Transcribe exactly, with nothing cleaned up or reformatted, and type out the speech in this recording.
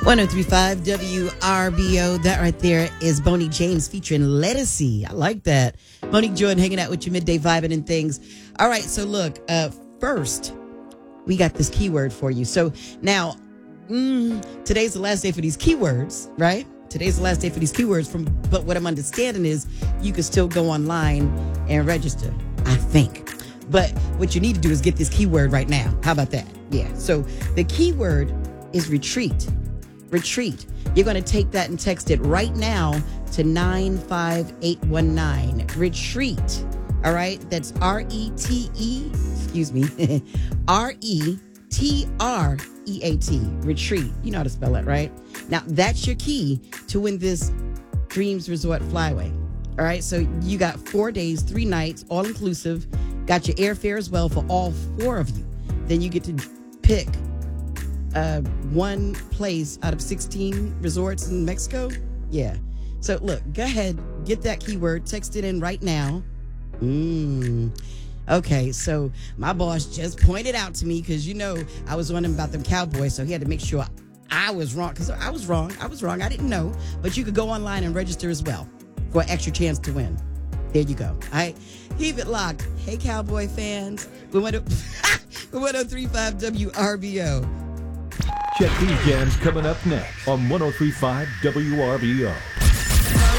ten thirty-five W R B O. That right there is Boney James featuring Lettucey. I like that. Monique Jordan hanging out with you midday vibing and things. All right, so look, uh, first, we got this keyword for you. So now, mm, today's the last day for these keywords, right? Today's the last day for these keywords. From but what I'm understanding is you can still go online and register, I think. But what you need to do is get this keyword right now. How about that? Yeah. So the keyword is retreat. Retreat. You're going to take that and text it right now to nine five eight one nine. Retreat. All right. That's R E T E. Excuse me. R E T R E A T. Retreat. You know how to spell that, right? Now, that's your key to win this Dreams Resort Flyway. All right. So you got four days, three nights, all inclusive. Got your airfare as well for all four of you. Then you get to pick uh, one place out of sixteen resorts in Mexico. Yeah. So look, go ahead, get that keyword, text it in right now. Mm. Okay, so my boss just pointed out to me, because you know I was wondering about them Cowboys, so he had to make sure I was wrong, because I was wrong. I was wrong. I didn't know. But you could go online and register as well for an extra chance to win. There you go. All right. Keep it locked. Hey, Cowboy fans. We went to ten thirty-five W R B O. Check these jams coming up next on ten thirty-five W R B O.